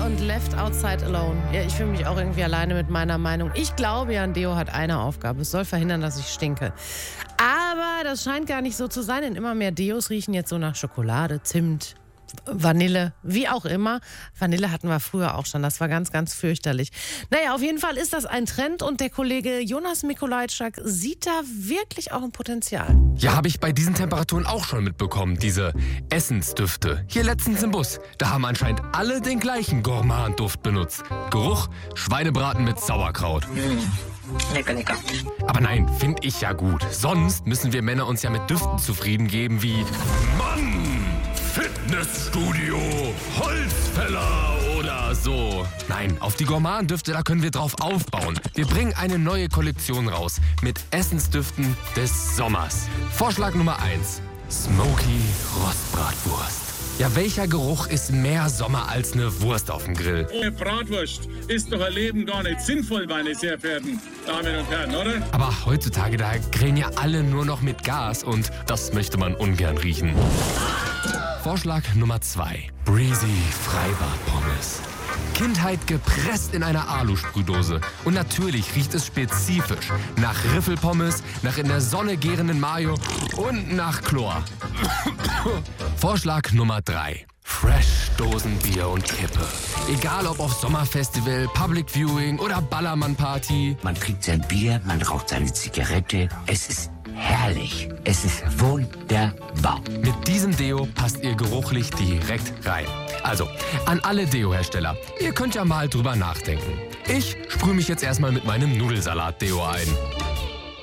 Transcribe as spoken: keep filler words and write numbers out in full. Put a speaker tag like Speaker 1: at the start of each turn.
Speaker 1: und Left Outside Alone. Ja, ich fühle mich auch irgendwie alleine mit meiner Meinung. Ich glaube ja, ein Deo hat eine Aufgabe. Es soll verhindern, dass ich stinke. Aber das scheint gar nicht so zu sein, denn immer mehr Deos riechen jetzt so nach Schokolade, Zimt, Vanille, wie auch immer. Vanille hatten wir früher auch schon, das war ganz, ganz fürchterlich. Naja, auf jeden Fall ist das ein Trend und der Kollege Jonas Mikolajczak sieht da wirklich auch ein Potenzial.
Speaker 2: Ja, habe ich bei diesen Temperaturen auch schon mitbekommen, diese Essensdüfte. Hier letztens im Bus, da haben anscheinend alle den gleichen Gourmand-Duft benutzt. Geruch, Schweinebraten mit Sauerkraut.
Speaker 3: Mm, lecker, lecker.
Speaker 2: Aber nein, finde ich ja gut. Sonst müssen wir Männer uns ja mit Düften zufrieden geben wie Mann! Fitnessstudio, Holzfäller oder so. Nein, auf die Gourmand-Düfte, da können wir drauf aufbauen. Wir bringen eine neue Kollektion raus mit Essensdüften des Sommers. Vorschlag Nummer eins. Smoky Rostbratwurst. Ja, welcher Geruch ist mehr Sommer als eine Wurst auf dem Grill?
Speaker 4: Ohne Bratwurst ist doch ein Leben gar nicht sinnvoll, meine sehr verehrten Damen und Herren, oder?
Speaker 2: Aber heutzutage, da grillen ja alle nur noch mit Gas und das möchte man ungern riechen. Vorschlag Nummer zwei. Breezy Freibad-Pommes. Kindheit gepresst in einer Alusprühdose. Und natürlich riecht es spezifisch nach Riffelpommes, nach in der Sonne gärenden Mayo und nach Chlor. Vorschlag Nummer drei. Fresh Dosenbier und Kippe. Egal ob auf Sommerfestival, Public Viewing oder Ballermann-Party.
Speaker 3: Man trinkt sein Bier, man raucht seine Zigarette. Es ist herrlich. Es ist wunderbar.
Speaker 2: Mit diesem Deo passt ihr geruchlich direkt rein. Also, an alle Deo-Hersteller, ihr könnt ja mal drüber nachdenken. Ich sprühe mich jetzt erstmal mit meinem Nudelsalat-Deo ein.